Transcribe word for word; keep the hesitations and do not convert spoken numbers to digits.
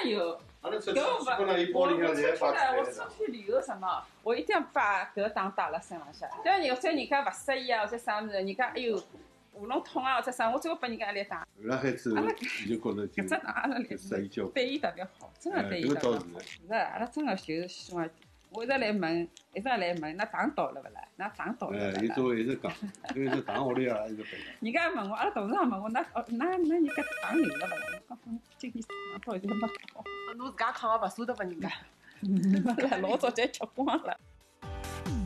有。 阿拉出去搿基本上伊我我包里向侪出去呢，我摆出来出去旅游什么，我一定要把搿档带辣身浪向。像有些人家勿适意啊，或者啥物事，人家哎哟喉咙痛啊，或者啥，我最后拨人家一粒档。 后来孩子就觉着就搿只档阿拉来适意交关。 对伊特别好，真的对伊特别好。是的，阿拉真的就是希望，我一直来问，一直来问，那档到了勿啦？那档到了哎，伊勿啦？ 作为一直讲，因为是糖屋里啊，一直背。 人家问我，阿拉董事长问我，那哦，那那人家档有了勿啦？我讲今年档到现在没到， 侬自家扛个勿舍得拨人家。 没了，老早就吃光了。